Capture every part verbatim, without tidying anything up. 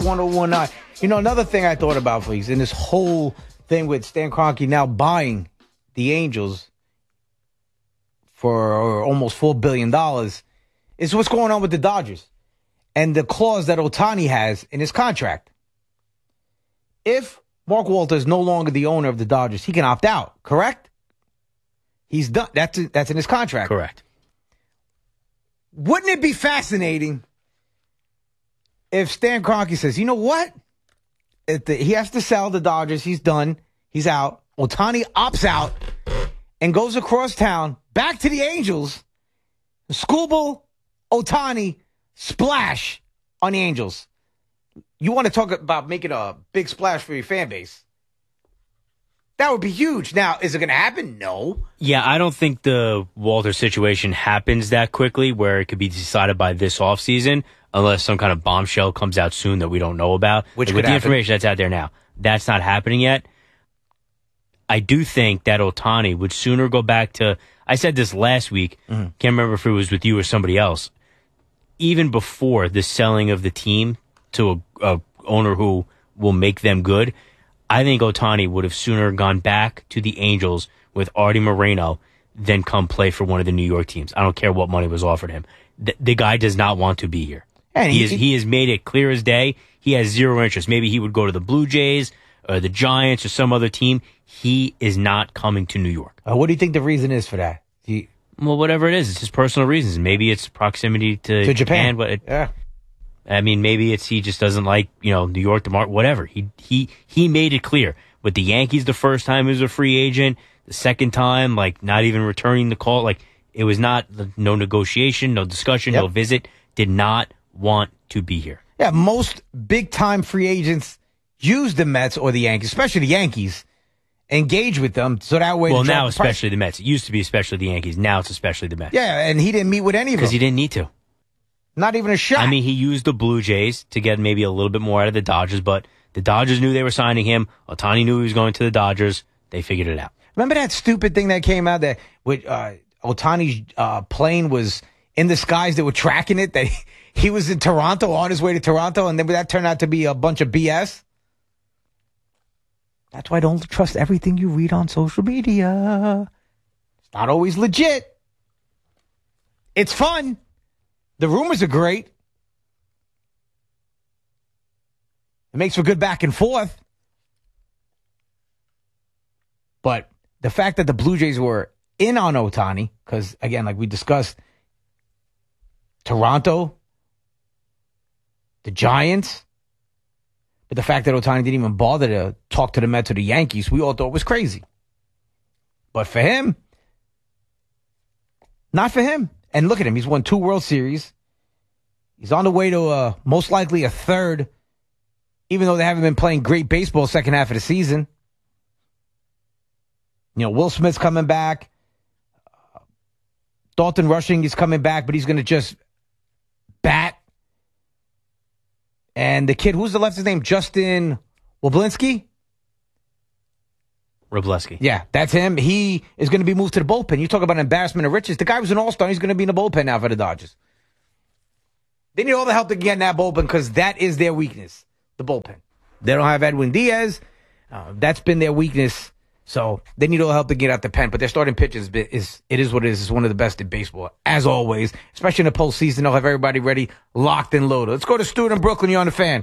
one oh one nine. You know, another thing I thought about, please, in this whole thing with Stan Kroenke now buying the Angels for almost four billion dollars is what's going on with the Dodgers and the clause that Ohtani has in his contract. If Mark Walter is no longer the owner of the Dodgers, he can opt out, correct? He's done. That's, that's in his contract. Correct. Wouldn't it be fascinating if Stan Kroenke says, you know what? If the, he has to sell the Dodgers. He's done. He's out. Ohtani opts out and goes across town back to the Angels. Scooble, Ohtani, splash on the Angels. You want to talk about making a big splash for your fan base. That would be huge. Now, is it going to happen? No. Yeah, I don't think the Walter situation happens that quickly where it could be decided by this offseason unless some kind of bombshell comes out soon that we don't know about. Which like, could with the happen. information that's out there now, that's not happening yet. I do think that Ohtani would sooner go back to, I said this last week, mm-hmm. can't remember if it was with you or somebody else, even before the selling of the team to a, a owner who will make them good, I think Ohtani would have sooner gone back to the Angels with Artie Moreno than come play for one of the New York teams. I don't care what money was offered him. The, the guy does not want to be here. And he, he, is, he has made it clear as day. He has zero interest. Maybe he would go to the Blue Jays or the Giants or some other team. He is not coming to New York. Uh, what do you think the reason is for that? He, well, whatever it is, it's his personal reasons. Maybe it's proximity to, to Japan. Japan. But it, yeah. I mean, maybe it's he just doesn't like, you know, New York, tomorrow, whatever. He he he made it clear. With the Yankees the first time he was a free agent, the second time, like, not even returning the call. Like, it was not, no negotiation, no discussion, yep. no visit. Did not want to be here. Yeah, most big-time free agents use the Mets or the Yankees, especially the Yankees, engage with them so that way. Well, now especially the Mets. It used to be especially the Yankees. Now it's especially the Mets. Yeah, and he didn't meet with any of them. Because he didn't need to. Not even a shot. I mean, he used the Blue Jays to get maybe a little bit more out of the Dodgers, but the Dodgers knew they were signing him. Ohtani knew he was going to the Dodgers. They figured it out. Remember that stupid thing that came out that with uh, Ohtani's uh, plane was in the skies that were tracking it, that he, he was in Toronto, on his way to Toronto, and then that turned out to be a bunch of B S? That's why I don't trust everything you read on social media. It's not always legit. It's fun. The rumors are great. It makes for good back and forth. But the fact that the Blue Jays were in on Ohtani, because, again, like we discussed, Toronto, the Giants, but the fact that Ohtani didn't even bother to talk to the Mets or the Yankees, we all thought was crazy. But for him, not for him. And look at him. He's won two World Series. He's on the way to uh, most likely a third, even though they haven't been playing great baseball second half of the season. You know, Will Smith's coming back. Uh, Dalton Rushing is coming back, but he's going to just bat. And the kid, who's the left's name? Justin Woblinski? Robleski. Yeah, that's him. He is going to be moved to the bullpen. You talk about embarrassment of riches. The guy was an all-star. He's going to be in the bullpen now for the Dodgers. They need all the help they can get in that bullpen because that is their weakness, the bullpen. They don't have Edwin Diaz. Uh, that's been their weakness. So they need all the help to get out the pen. But their starting pitch is, is it is what it is. It's one of the best in baseball, as always. Especially in the postseason, they'll have everybody ready, locked and loaded. Let's go to Stuart in Brooklyn. You're on the Fan.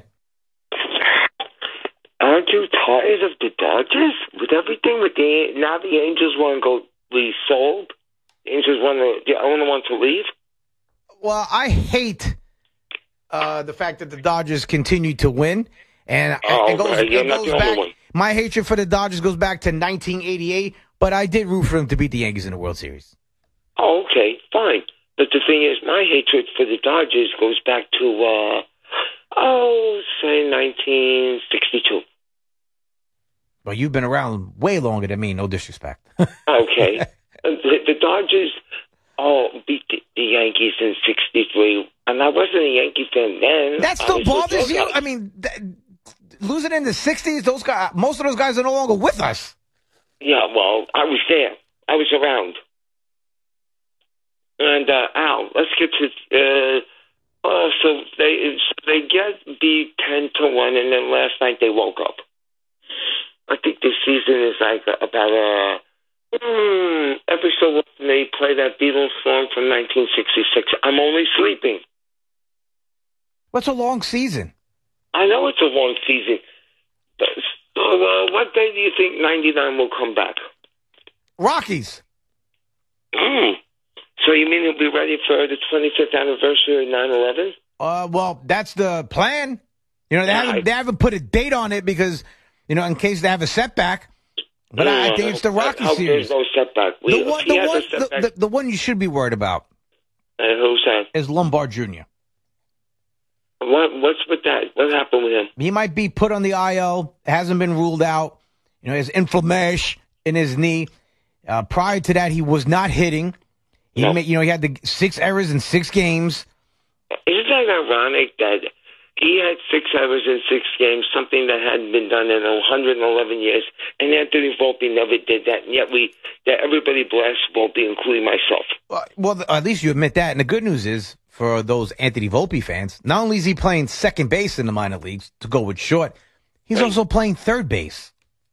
Aren't you tired of the Dodgers? With everything with the now the Angels want to go be sold. The Angels want to the owner wants to leave. Well, I hate uh, the fact that the Dodgers continue to win, and oh, it goes, right. You're it not goes the back. only one. My hatred for the Dodgers goes back to nineteen eighty-eight, but I did root for them to beat the Yankees in the World Series. Oh, okay, fine. But the thing is, my hatred for the Dodgers goes back to uh, oh, say nineteen sixty-two. Well, you've been around way longer than me, no disrespect. Okay. the, the Dodgers oh, beat the, the Yankees in sixty-three, and I wasn't a Yankee fan then. That still bothers you? Guys. I mean, th- losing in the sixties, those guys, most of those guys are no longer with us. Yeah, well, I was there. I was around. And, uh, Al, let's get to uh, Oh, so they they get beat ten to one, and then last night they woke up. I think this season is like about a mm, every so often they play that Beatles song from nineteen sixty-six. I'm only sleeping. What's a long season? I know it's a long season. But, so, uh, what day do you think ninety-nine will come back? Rockies. Mm. So you mean he'll be ready for the twenty-fifth anniversary of nine eleven? Uh, well, that's the plan. You know, they Yeah, haven't I- they haven't put a date on it because, you know, in case they have a setback. But I, I think it's the Rocky I hope series. There's no setback. We, The one, if he the, has a one setback, the, the, the one you should be worried about uh, who's that? is Lombard Junior What, what's with that? What happened with him? He might be put on the I L. Hasn't been ruled out. You know, his inflammation in his knee. Uh, prior to that, he was not hitting. He No. made, you know, he had the six errors in six games. Isn't that ironic that he had six errors in six games, something that hadn't been done in one hundred eleven years, and Anthony Volpe never did that, and yet we, that everybody blasts Volpe, including myself. Uh, well, at least you admit that. And the good news is, for those Anthony Volpe fans, not only is he playing second base in the minor leagues to go with short, he's Right. also playing third base.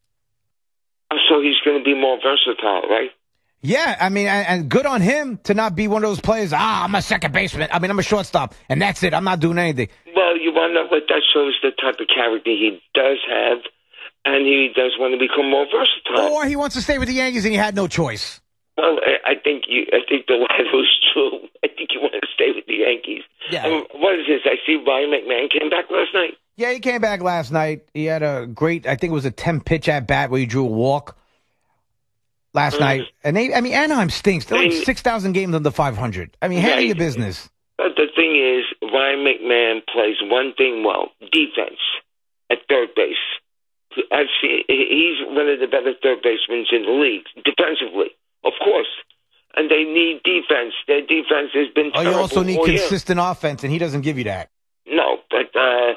So he's going to be more versatile, right? Yeah, I mean, and, and good on him to not be one of those players, ah, I'm a second baseman. I mean, I'm a shortstop, and that's it. I'm not doing anything. Well, you want to know what that shows the type of character he does have, and he does want to become more versatile. Or he wants to stay with the Yankees, and he had no choice. Well, I I think you. I think the latter is true. I think you want to stay with the Yankees. Yeah. Um, what is this? I see Ryan McMahon came back last night. Yeah, he came back last night. He had a great, I think it was a ten-pitch at-bat where he drew a walk last Mhm. night. And they, I mean, Anaheim stinks. They're like They- six thousand games under five hundred. I mean, handle Right. your business. But the thing is, Ryan McMahon plays one thing well: defense at third base. I've seen, he's one of the better third basemen in the league, defensively, of course. And they need defense. Their defense has been Oh, terrible. you also need all year. consistent offense, and he doesn't give you that. No, but uh,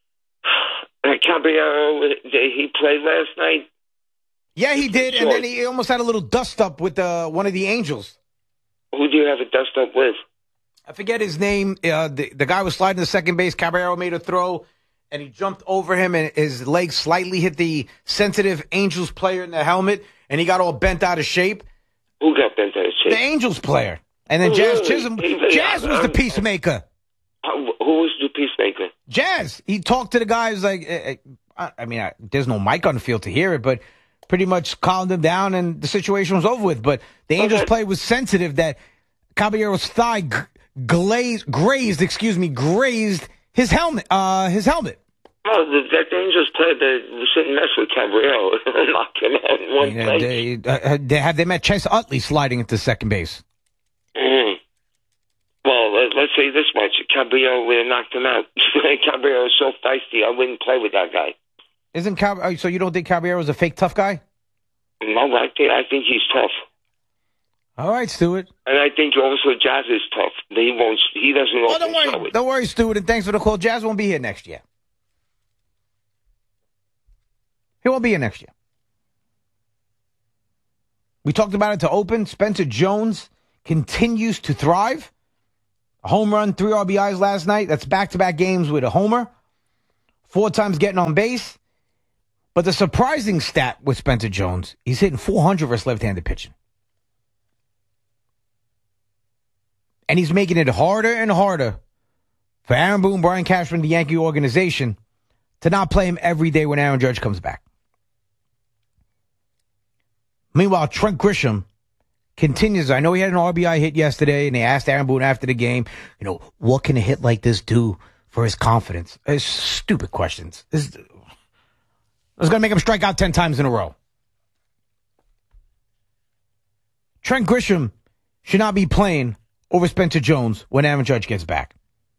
uh, Caballero, he played last night. Yeah, he did, and Sure. then he almost had a little dust-up with uh, one of the Angels. Who do you have a dust up with? I forget his name. Uh, the, the guy was sliding to second base. Caballero made a throw, and he jumped over him, and his leg slightly hit the sensitive Angels player in the helmet, and he got all bent out of shape. Who got bent out of shape? The Angels player. And then Oh, Jazz really? Chisholm. He really- Jazz was the I'm- peacemaker. Uh, who was the peacemaker? Jazz. He talked to the guys like, eh, eh, I I mean, I, there's no mic on the field to hear it, but pretty much calmed them down, and the situation was over with. But the Angels Okay. play was sensitive that Caballero's thigh g- glazed, grazed, excuse me, grazed his helmet. Uh, his helmet. Oh, the, that Angels player that we shouldn't mess with Caballero. Knock him out in one You know, play. they, uh, they have they met Chase Utley sliding into second base. Mhm. Well, let, let's say this much: Caballero would have knocked him out. Caballero is so feisty, I wouldn't play with that guy. Isn't Cab- uh, so? You don't think Caballero's a fake tough guy? No, I think I think he's tough, All right, Stuart. and I think also Jazz is tough. He won't. He doesn't Oh, often don't show worry, it. don't worry, Stuart. And thanks for the call. Jazz won't be here next year. He won't be here next year. We talked about it to open. Spencer Jones continues to thrive. A home run, three R B Is last night. That's back-to-back games with a homer. Four times getting on base. But the surprising stat with Spencer Jones, he's hitting four hundred versus left-handed pitching. And he's making it harder and harder for Aaron Boone, Brian Cashman, the Yankee organization, to not play him every day when Aaron Judge comes back. Meanwhile, Trent Grisham continues. I know he had an R B I hit yesterday, and they asked Aaron Boone after the game, you know, what can a hit like this do for his confidence? It's stupid questions. It's, it's going to make him strike out ten times in a row. Trent Grisham should not be playing over Spencer Jones when Aaron Judge gets back.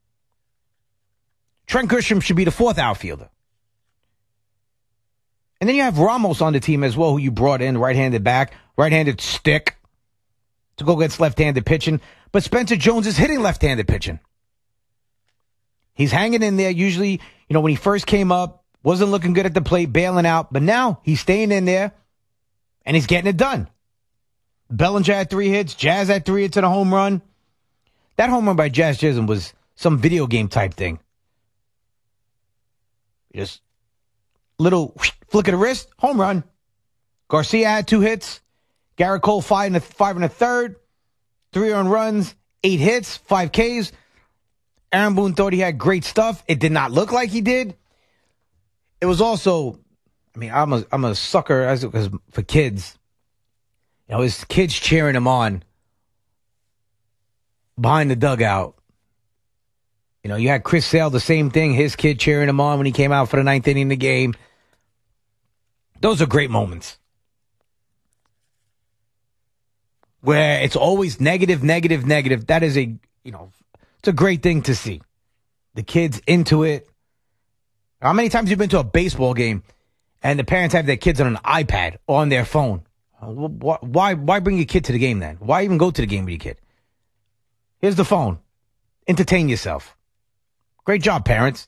Trent Grisham should be the fourth outfielder. And then you have Ramos on the team as well, who you brought in, right-handed back, right-handed stick to go against left-handed pitching. But Spencer Jones is hitting left-handed pitching. He's hanging in there. Usually, you know, when he first came up, wasn't looking good at the plate, bailing out. But now he's staying in there, and he's getting it done. Bellinger had three hits. Jazz had three hits and a home run. That home run by Jazz Chisholm was some video game type thing. Just little flick of the wrist, home run. Garcia had two hits. Garrett Cole five and a, five and a third. Three earned runs, eight hits, five Ks. Aaron Boone thought he had great stuff. It did not look like he did. It was also, I mean, I'm a I'm a sucker as, as for kids. You know, his kids cheering him on behind the dugout. You know, you had Chris Sale, the same thing, his kid cheering him on when he came out for the ninth inning of the game. Those are great moments. Where it's always negative, negative, negative. That is a, you know, it's a great thing to see. The kids into it. How many times have you been to a baseball game and the parents have their kids on an iPad or on their phone? Why, why bring your kid to the game then? Why even go to the game with your kid? Here's the phone. Entertain yourself. Great job, parents.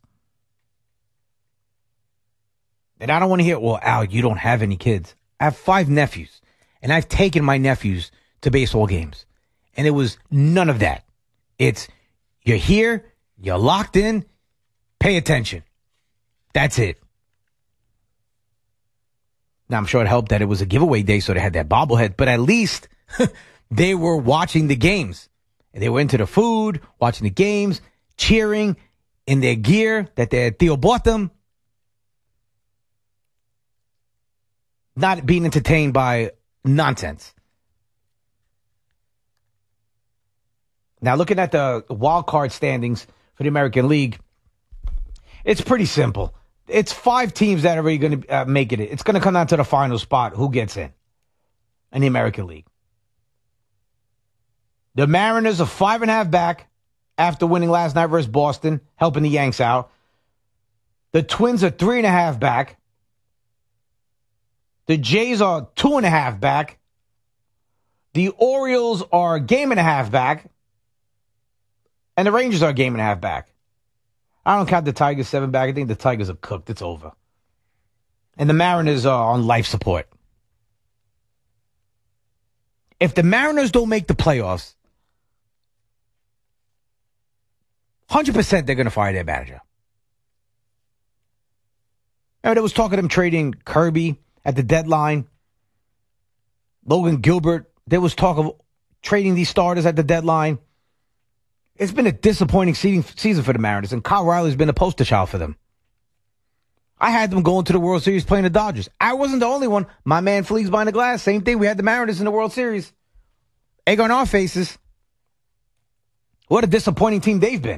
And I don't want to hear, well, Al, you don't have any kids. I have five nephews, and I've taken my nephews to baseball games. And it was none of that. It's, you're here, you're locked in, pay attention. That's it. Now, I'm sure it helped that it was a giveaway day, so they had that bobblehead, but at least they were watching the games. And they were into the food, watching the games, cheering in their gear that their Theo bought them. Not being entertained by nonsense. Now, looking at the wild card standings for the American League, it's pretty simple. It's five teams that are already going to uh, make it. It's going to come down to the final spot. Who gets in in the American League? The Mariners are five and a half back after winning last night versus Boston, helping the Yanks out. The Twins are three and a half back. The Jays are two and a half back. The Orioles are a game and a half back. And the Rangers are a game and a half back. I don't count the Tigers seven back. I think the Tigers are cooked. It's over. And the Mariners are on life support. If the Mariners don't make the playoffs, one hundred percent they're going to fire their manager. Remember, there was talk of them trading Kirby at the deadline. Logan Gilbert. There was talk of trading these starters at the deadline. It's been a disappointing season for the Mariners, and Kyle Riley's been a poster child for them. I had them going to the World Series playing the Dodgers. I wasn't the only one. My man Fleegs behind the glass. Same thing. We had the Mariners in the World Series. Egg on our faces. What a disappointing team they've been.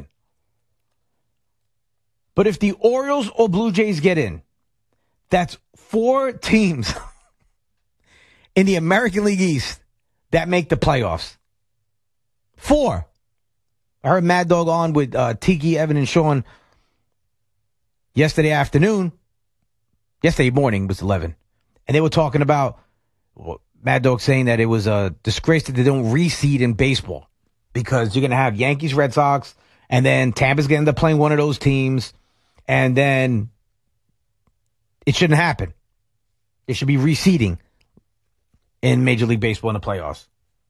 But if the Orioles or Blue Jays get in, that's four teams in the American League East that make the playoffs. Four. I heard Mad Dog on with uh, Tiki, Evan, and Sean yesterday afternoon. Yesterday morning was eleven. And they were talking about well, Mad Dog saying that it was a disgrace that they don't reseed in baseball because you're going to have Yankees, Red Sox, and then Tampa's going to end up playing one of those teams. And then it shouldn't happen. It should be reseeding in Major League Baseball in the playoffs.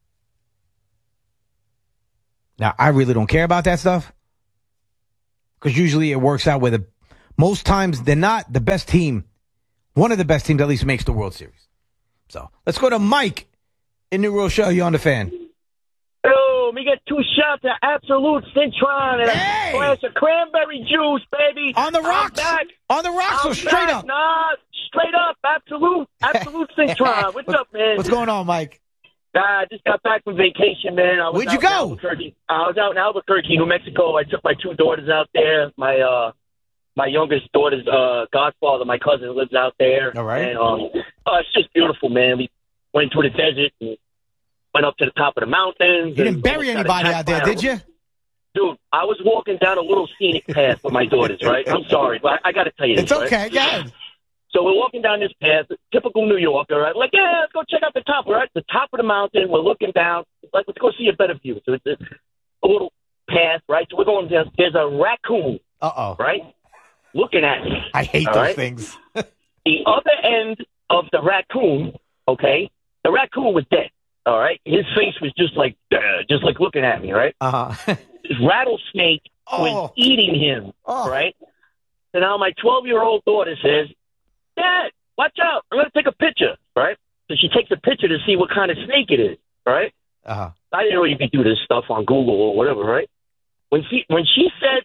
Now, I really don't care about that stuff because usually it works out where the most times they're not the best team. One of the best teams at least makes the World Series. So let's go to Mike in New Rochelle. You on the Fan? Oh, we got two shots of Absolute Citron and Hey! a glass of cranberry juice, baby. On the rocks. On the rocks I'm or straight back. up? Nah, straight up. Absolute. Absolute Citron. What's up, man? What's going on, Mike? Uh, I just got back from vacation, man. I was Where'd you out in go? Albuquerque. I was out in Albuquerque, New Mexico. I took my two daughters out there. My uh, my youngest daughter's uh, godfather, my cousin, lives out there. All right. And um, oh, it's just beautiful, man. We went to the desert and went up to the top of the mountains. You didn't bury anybody out there, did you? Dude, I was walking down a little scenic path with my daughters, right? I'm sorry, but I, I got to tell you this, It's okay. right? Go ahead. So we're walking down this path, typical New Yorker, right? Like, yeah, let's go check out the top. We're at the top of the mountain. We're looking down. It's like, let's go see a better view. So it's a, a little path, right? So we're going down. There's a raccoon, Uh-oh. right, looking at me. I hate All those right? things. The other end of the raccoon, okay, the raccoon was dead, all right? His face was just like, uh, just like looking at me, right? Uh-huh. This rattlesnake Oh. was eating him, Oh. right? So now my twelve-year-old daughter says, Dad, watch out. I'm going to take a picture, right? So she takes a picture to see what kind of snake it is, right? Uh-huh. I didn't know you could do this stuff on Google or whatever, right? When she when she said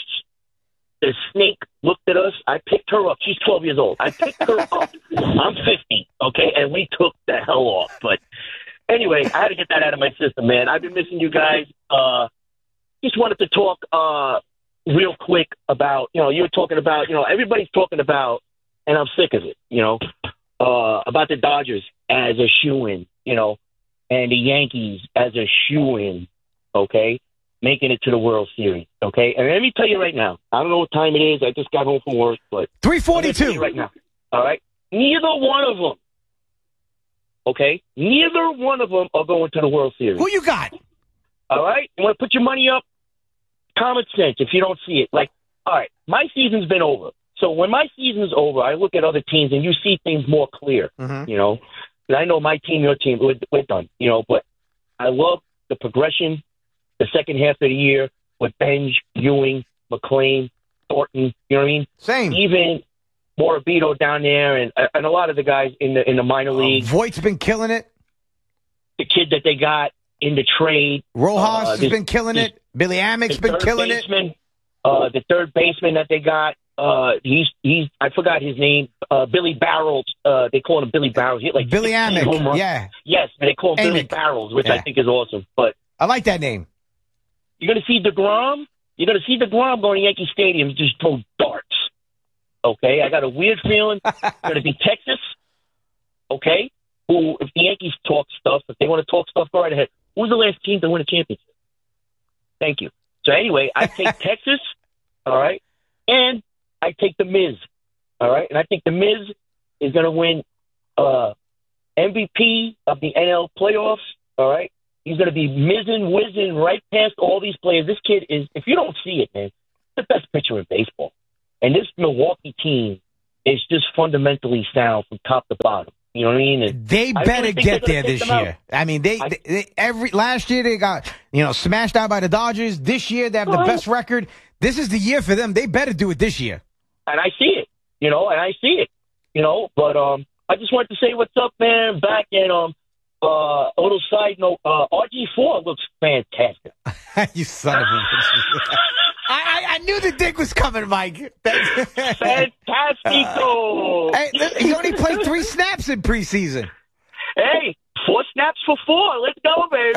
the snake looked at us, I picked her up. She's twelve years old. I picked her up. I'm fifty, okay? And we took the hell off. But anyway, I had to get that out of my system, man. I've been missing you guys. Uh, just wanted to talk uh, real quick about, you know, you were talking about, you know, everybody's talking about, and I'm sick of it, you know, uh, about the Dodgers as a shoo-in, you know, and the Yankees as a shoo-in, okay, making it to the World Series, okay? And let me tell you right now, I don't know what time it is. I just got home from work, but three I'm gonna tell forty-two. you right now, all right? Neither one of them, okay? Neither one of them are going to the World Series. Who you got? All right? You want to put your money up? Common sense, if you don't see it. Like, all right, my season's been over. So when my season's over, I look at other teams and you see things more clear, Mhm. you know? And I know my team, your team, we're, we're done, you know? But I love the progression, the second half of the year with Benj, Ewing, McClain, Thornton, you know what I mean? Same. Even Morabito down there and and a lot of the guys in the in the minor league. Voigt's been killing it. The kid that they got in the trade. Rojas uh, has this- been killing this- it. Billy Amick's the been third killing it. baseman, Uh, the third baseman that they got, uh, he's he's I forgot his name. Uh, Billy Barrels. Uh, they call him Billy Barrels. He had like Billy sixteen home Amick. runs. Yeah. Yes, and they call him Billy Amick. Barrels, which Yeah. I think is awesome. But I like that name. you're gonna see DeGrom. You're gonna see DeGrom going to Yankee Stadium and just throw darts. Okay, I got a weird feeling it's gonna be Texas. Okay, who if the Yankees talk stuff, if they want to talk stuff, go right ahead. Who's the last team to win a championship? Thank you. So anyway, I take Texas, all right, and I take the Miz, all right, and I think the Miz is going to win uh, M V P of the N L playoffs, all right. He's going to be mizzing, whizzing right past all these players. This kid is, if you don't see it, man, the best pitcher in baseball. And this Milwaukee team is just fundamentally sound from top to bottom. You know what I mean? And They I better really think get they're there gonna this take them year. I mean, they, I- they, they every last year they got you know smashed out by the Dodgers. This year they have the Right. best record. This is the year for them. They better do it this year. and I see it, you know, and I see it, you know. But um, I just wanted to say what's up, man. Back and um, uh, a little side note, uh, R G four looks fantastic. You son of a bitch. I, I, I knew the dick was coming, Mike. That- Fantastico. Hey, look, he only played three snaps in preseason. Hey, four snaps for four. Let's go, baby.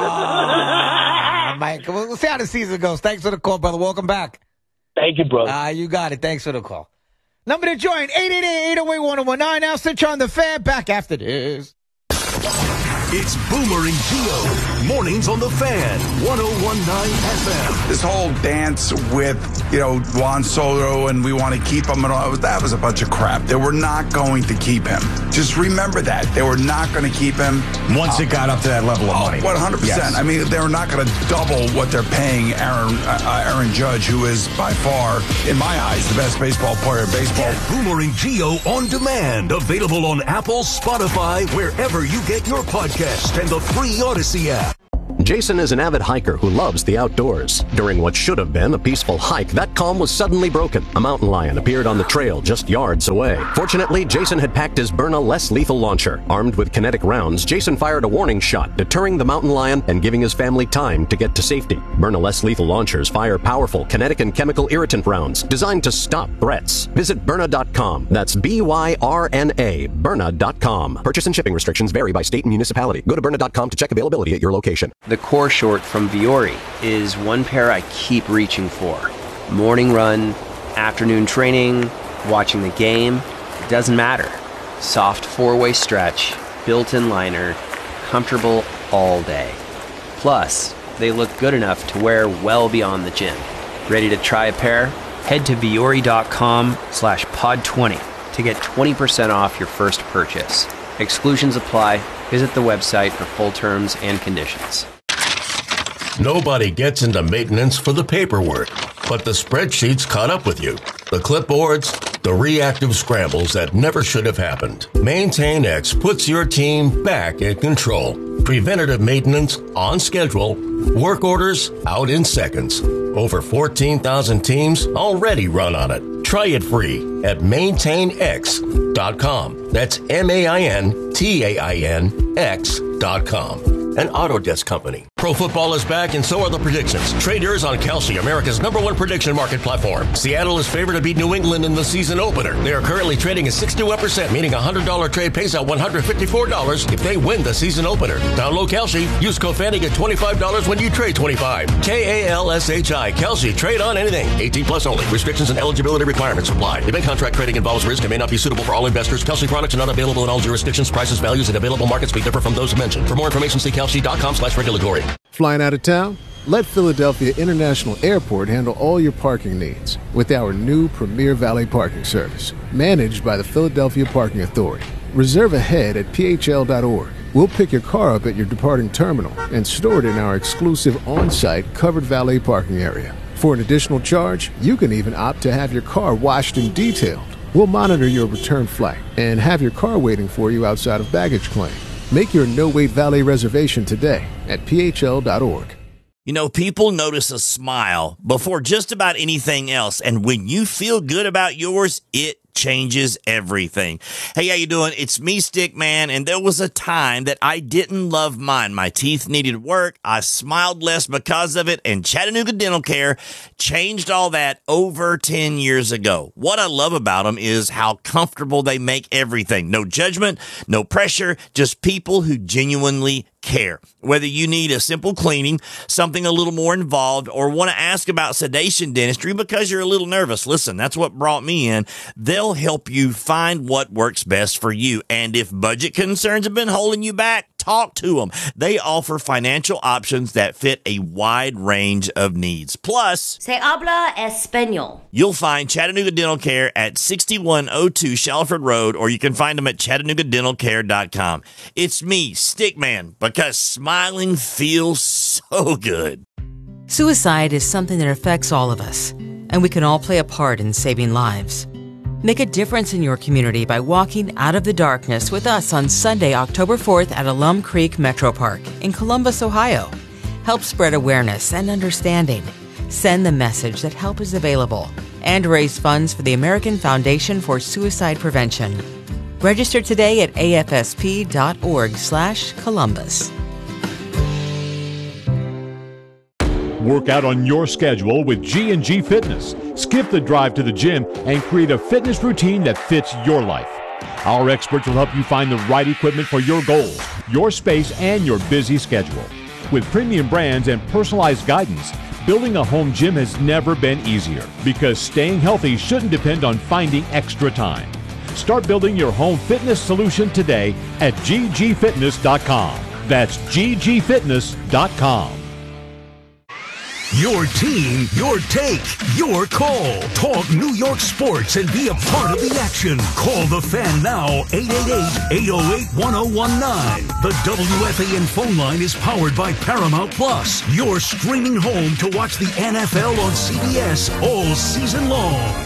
Ah, Mike, we'll we'll see how the season goes. Thanks for the call, brother. Welcome back. Thank you, brother. Ah, you got it. Thanks for the call. Number to join, eight eight eight, eight oh eight, one oh one nine. Now, Stitch on the Fan. Back after this. It's Boomer and Gio. Mornings on the Fan. one oh one point nine F M. This whole dance with, you know, Juan Soto and we want to keep him and all, that was a bunch of crap. They were not going to keep him. Just remember that. They were not going to keep him. Once it got up to that level of Oh, money. one hundred percent. Yes. I mean, they were not going to double what they're paying Aaron uh, Aaron Judge, who is by far, in my eyes, the best baseball player in baseball. Boomer and Gio on demand. Available on Apple, Spotify, wherever you get your podcast, and the free Odyssey app. Jason is an avid hiker who loves the outdoors. During what should have been a peaceful hike, that calm was suddenly broken. A mountain lion appeared on the trail just yards away. Fortunately, Jason had packed his Byrna less lethal launcher. Armed with kinetic rounds, Jason fired a warning shot, deterring the mountain lion and giving his family time to get to safety. Byrna less lethal launchers fire powerful kinetic and chemical irritant rounds designed to stop threats. Visit Byrna dot com. That's B Y R N A, Byrna dot com. Purchase and shipping restrictions vary by state and municipality. Go to Byrna dot com to check availability at your location. The core short from Viore is one pair I keep reaching for. Morning run, afternoon training, watching the game, it doesn't matter. Soft four-way stretch, built-in liner, comfortable all day. Plus, they look good enough to wear well beyond the gym. Ready to try a pair? Head to Viore dot com slash pod twenty to get twenty percent off your first purchase. Exclusions apply. Visit the website for full terms and conditions. Nobody gets into maintenance for the paperwork, but the spreadsheets caught up with you. The clipboards, the reactive scrambles that never should have happened. MaintainX puts your team back in control. Preventative maintenance on schedule. Work orders out in seconds. Over fourteen thousand teams already run on it. Try it free at maintain x dot com. That's M A I N T A I N X dot com. An Autodesk company. Pro football is back, and so are the predictions. Trade yours on Kalshi, America's number one prediction market platform. Seattle is favored to beat New England in the season opener. They are currently trading at sixty-one percent, meaning a one hundred dollars trade pays out one hundred fifty-four dollars if they win the season opener. Download Kalshi. Use code Fanny, get twenty-five dollars when you trade twenty-five. K A L S H I. Kalshi. Trade on anything. eighteen plus only. Restrictions and eligibility requirements apply. Event contract trading involves risk and may not be suitable for all investors. Kalshi products are not available in all jurisdictions. Prices, values, and available markets may differ from those mentioned. For more information, see kalshi dot com slash regulatory. Flying out of town? Let Philadelphia International Airport handle all your parking needs with our new Premier Valet Parking Service, managed by the Philadelphia Parking Authority. Reserve ahead at P H L dot org. We'll pick your car up at your departing terminal and store it in our exclusive on-site covered valet parking area. For an additional charge, you can even opt to have your car washed and detailed. We'll monitor your return flight and have your car waiting for you outside of baggage claim. Make your no-wait valet reservation today at P H L dot org. You know, people notice a smile before just about anything else, and when you feel good about yours, it changes everything. Hey, how you doing? It's me, Stickman, and there was a time that I didn't love mine. My teeth needed work. I smiled less because of it, and Chattanooga Dental Care changed all that over ten years ago. What I love about them is how comfortable they make everything. No judgment, no pressure, just people who genuinely care. Whether you need a simple cleaning, something a little more involved, or want to ask about sedation dentistry because you're a little nervous, listen, that's what brought me in. They'll help you find what works best for you. And if budget concerns have been holding you back, talk to them. They offer financial options that fit a wide range of needs. Plus, Se habla español. You'll find Chattanooga Dental Care at sixty-one oh two Shalford Road, or you can find them at chattanooga dental care dot com. It's me, Stickman, because smiling feels so good. Suicide is something that affects all of us, and we can all play a part in saving lives. Make a difference in your community by walking out of the darkness with us on Sunday, October fourth at Alum Creek Metro Park in Columbus, Ohio. Help spread awareness and understanding. Send the message that help is available and raise funds for the American Foundation for Suicide Prevention. Register today at A F S P dot org slash Columbus. Work out on your schedule with G and G Fitness. Skip the drive to the gym and create a fitness routine that fits your life. Our experts will help you find the right equipment for your goals, your space, and your busy schedule. With premium brands and personalized guidance, building a home gym has never been easier because staying healthy shouldn't depend on finding extra time. Start building your home fitness solution today at G G fitness dot com. That's G G fitness dot com. Your team, your take, your call. Talk New York sports and be a part of the action. Call the Fan now, eight eight eight, eight oh eight, one oh one nine. The W F A N phone line is powered by Paramount Plus, your streaming home to watch the N F L on C B S all season long.